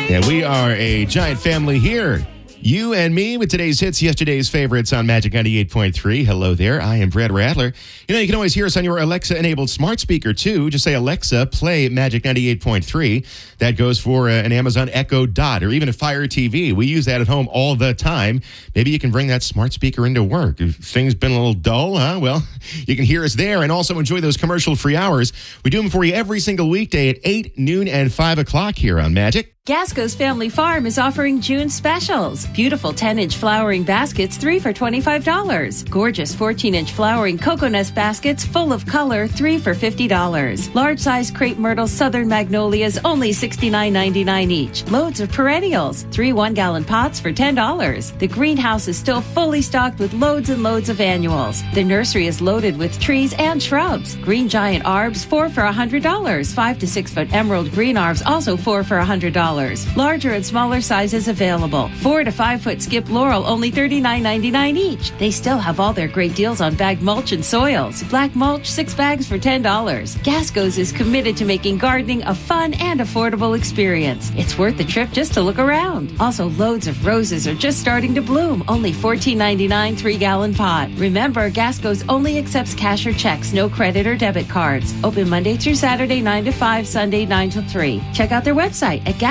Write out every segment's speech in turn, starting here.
Yeah, we are a giant family here. You and me with today's hits, yesterday's favorites on Magic 98.3. Hello there. I am Brad Rattler. You know, you can always hear us on your Alexa-enabled smart speaker, too. Just say, Alexa, play Magic 98.3. That goes for an Amazon Echo Dot or even a Fire TV. We use that at home all the time. Maybe you can bring that smart speaker into work. If things been a little dull, well, you can hear us there and also enjoy those commercial-free hours. We do them for you every single weekday at 8, noon, and 5 o'clock here on Magic. Gasco's Family Farm is offering June specials. Beautiful 10-inch flowering baskets, 3 for $25. Gorgeous 14-inch flowering coconut baskets full of color, 3 for $50. Large-size crepe myrtle southern magnolias, only $69.99 each. Loads of perennials, 3 one-gallon pots for $10. The greenhouse is still fully stocked with loads and loads of annuals. The nursery is loaded with trees and shrubs. Green giant arbs, 4 for $100. 5 to 6 foot emerald green arbs, also 4 for $100. Larger and smaller sizes available. 4 to 5 foot skip laurel, only $39.99 each. They still have all their great deals on bagged mulch and soils. Black mulch, 6 bags for $10. Gasco's is committed to making gardening a fun and affordable experience. It's worth the trip just to look around. Also, loads of roses are just starting to bloom. Only $14.99 3-gallon pot. Remember, Gasco's only accepts cash or checks, no credit or debit cards. Open Monday through Saturday, 9 to 5, Sunday, 9 to 3. Check out their website at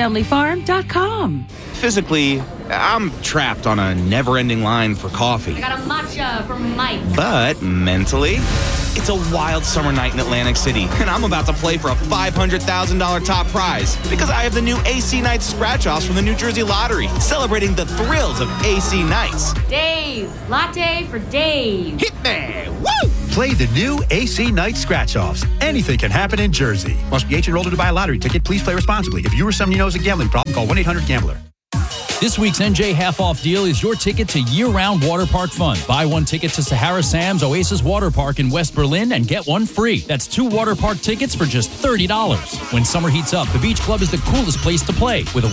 Gasco'sFamilyFarm.com. Physically, I'm trapped on a never-ending line for coffee. I got a matcha from Mike. But mentally, it's a wild summer night in Atlantic City, and I'm about to play for a $500,000 top prize because I have the new AC Nights scratch-offs from the New Jersey Lottery, celebrating the thrills of AC Nights. Dave, latte for Dave. Hit me! Woo! Play the new AC Night Scratch-Offs. Anything can happen in Jersey. Must be 18 or older to buy a lottery ticket. Please play responsibly. If you or someone you know has a gambling problem, call 1-800-GAMBLER. This week's NJ half-off deal is your ticket to year-round water park fun. Buy one ticket to Sahara Sam's Oasis Water Park in West Berlin and get one free. That's 2 water park tickets for just $30. When summer heats up, the Beach Club is the coolest place to play with a